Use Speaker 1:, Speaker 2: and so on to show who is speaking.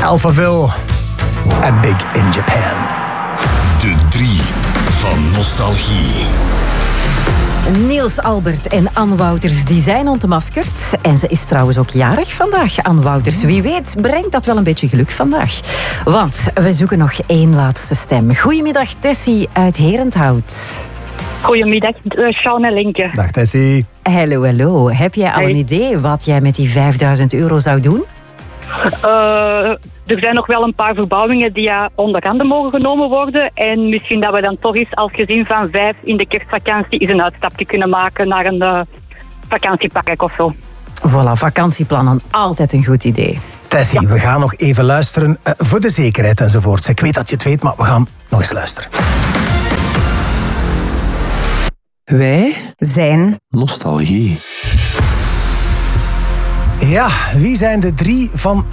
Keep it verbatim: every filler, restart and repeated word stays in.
Speaker 1: Alphaville en Big in Japan.
Speaker 2: De drie van Nostalgie.
Speaker 3: Niels Albert en Anne Wouters die zijn ontmaskerd. En ze is trouwens ook jarig vandaag, Anne Wouters. Wie weet brengt dat wel een beetje geluk vandaag. Want we zoeken nog één laatste stem. Goedemiddag Tessie uit Herenthout.
Speaker 4: Goedemiddag, Sean en Linke.
Speaker 1: Dag Tessie.
Speaker 3: Hallo, hallo. Heb jij al
Speaker 4: Hey.
Speaker 3: een idee wat jij met die vijfduizend euro zou doen?
Speaker 4: Uh, er zijn nog wel een paar verbouwingen die uh, onder handen mogen genomen worden. En misschien dat we dan toch eens als gezin van vijf in de kerstvakantie eens een uitstapje kunnen maken naar een uh, vakantiepark of zo.
Speaker 3: Voilà, vakantieplannen. Altijd een goed idee.
Speaker 1: Tessie, ja. We gaan nog even luisteren uh, voor de zekerheid enzovoort. Ik weet dat je het weet, maar we gaan nog eens luisteren.
Speaker 5: Wij
Speaker 3: zijn
Speaker 5: Nostalgie.
Speaker 1: Ja, wie zijn de drie van